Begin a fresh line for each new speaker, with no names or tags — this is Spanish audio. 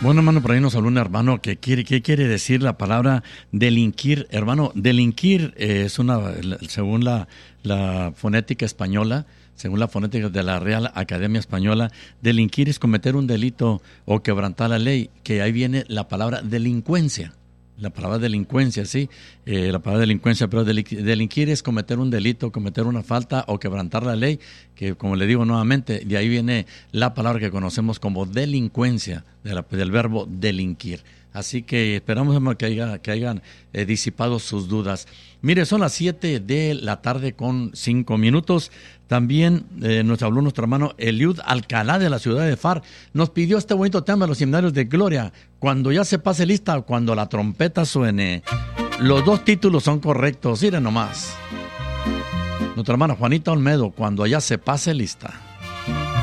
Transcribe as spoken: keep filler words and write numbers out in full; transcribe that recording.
Bueno, hermano, por ahí nos habló un hermano que quiere, ¿qué quiere decir la palabra delinquir? Hermano, delinquir eh, es una, según la, la fonética española, según la fonética de la Real Academia Española, delinquir es cometer un delito o quebrantar la ley, que ahí viene la palabra delincuencia. La palabra delincuencia, sí, eh, la palabra delincuencia, pero delinquir es cometer un delito, cometer una falta o quebrantar la ley, que como le digo nuevamente, de ahí viene la palabra que conocemos como delincuencia, de la, del verbo delinquir. Así que esperamos, hermano, que, haya, que hayan eh, disipado sus dudas. Mire, son las siete de la tarde con cinco minutos. También eh, nos habló nuestro hermano Eliud Alcalá de la ciudad de Far. Nos pidió este bonito tema de los seminarios de Gloria. Cuando ya se pase lista, cuando la trompeta suene. Los dos títulos son correctos. Miren nomás. Nuestra hermana Juanita Olmedo, cuando ya se pase lista.